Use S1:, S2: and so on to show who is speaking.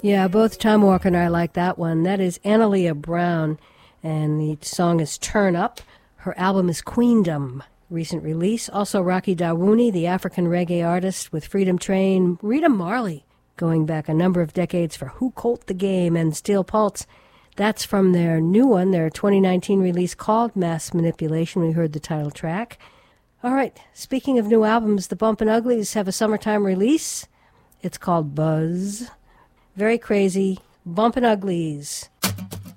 S1: Yeah, both Tom Walker and I like that one. That is Analia Brown, and the song is Turn Up. Her album is Queendom, recent release. Also Rocky Dawouni, the African reggae artist with Freedom Train. Rita Marley, going back a number of decades for Who Colt the Game and Steel Pulse. That's from their new one, their 2019 release called Mass Manipulation. We heard the title track. All right, speaking of new albums, the Bumpin' Uglies have a summertime release. It's called Buzz. Very crazy. Bumpin' Uglies.